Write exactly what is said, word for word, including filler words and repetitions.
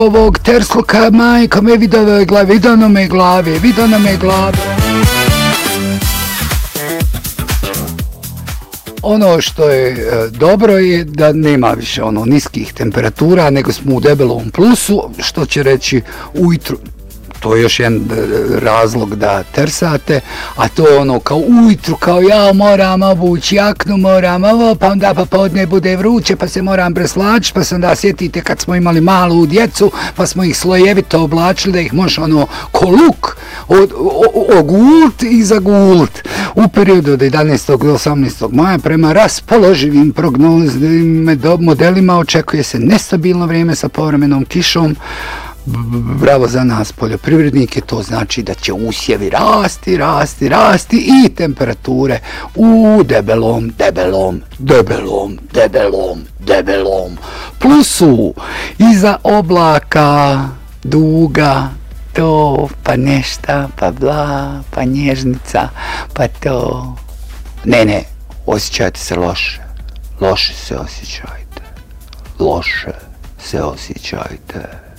ovog tersluka, majko me vidove glave, vidano me glave, vidano me glave. Ono što je e, dobro je da nema više ono niskih temperatura, nego smo u debelom plusu, što će reći ujutru. To je još jedan razlog da tersate, a to je ono kao ujutru, kao ja moram obući jaknu, moram ovo, pa onda popodne bude vruće, pa se moram preslačiti, pa se onda sjetite kad smo imali malu djecu, pa smo ih slojevito oblačili da ih može ono ko luk ogult i zagult. U periodu od jedanaestog do osamnaestog maja prema raspoloživim prognoznim modelima očekuje se nestabilno vrijeme sa povremenom kišom. Bravo za nas poljoprivrednike, to znači da će usjevi rasti, rasti, rasti i temperature u debelom, debelom, debelom, debelom, debelom plusu. Iza oblaka, duga, to, pa nešta, pa bla, pa nježnica, pa to. Ne, ne, osjećajte se loše, loše se osjećajte, loše se osjećajte.